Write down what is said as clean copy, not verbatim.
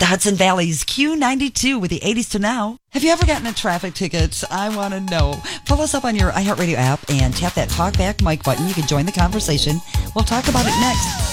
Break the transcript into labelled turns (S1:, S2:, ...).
S1: The Hudson Valley's Q92 with the 80s to now. Have you ever gotten a traffic ticket? I want to know. Pull us up on your iHeartRadio app and tap that talk back mic button. You can join the conversation. We'll talk about it next.